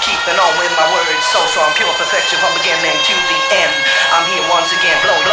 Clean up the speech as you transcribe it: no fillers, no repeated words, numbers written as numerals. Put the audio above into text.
keeping on with my words so strong, pure perfection from beginning to the end. I'm here once again, blow